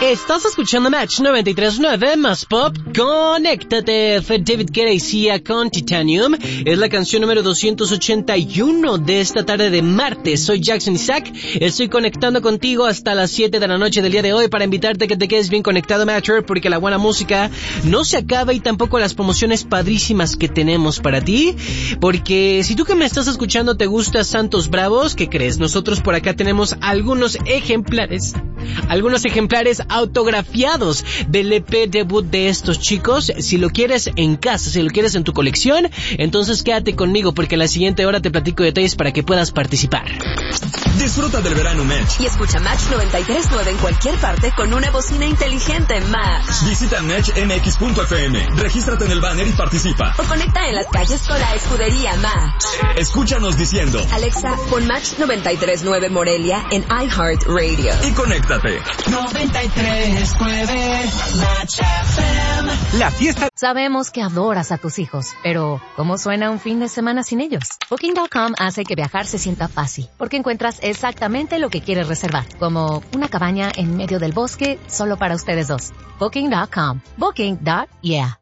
Estás escuchando Match 93.9 más pop. Conéctate. Fue David Guetta y Sia con Titanium. Es la canción número 281 de esta tarde de martes. Soy Jackson Isaac. Estoy conectando contigo hasta las 7 de la noche del día de hoy para invitarte a que te quedes bien conectado, Matcher, porque la buena música no se acaba y tampoco las promociones padrísimas que tenemos para ti. Porque si tú que me estás escuchando te gusta Santos Bravos, ¿qué crees? Nosotros por acá tenemos algunos ejemplares autografiados del EP debut de estos chicos. Si lo quieres en casa, si lo quieres en tu colección, entonces quédate conmigo porque en la siguiente hora te platico detalles para que puedas participar. Disfruta del verano Match. Y escucha Match 93.9 en cualquier parte con una bocina inteligente Match. Visita matchmx.fm, regístrate en el banner y participa. O conecta en las calles con la escudería Match. Escúchanos diciendo: Alexa, pon Match 93.9 Morelia en iHeartRadio. Y conéctate. 93.9 Match FM. La fiesta. Sabemos que adoras a tus hijos, pero ¿cómo suena un fin de semana sin ellos? Booking.com hace que viajar se sienta fácil, porque encuentras exactamente lo que quieres reservar, como una cabaña en medio del bosque solo para ustedes dos. Booking.com. Booking.yeah.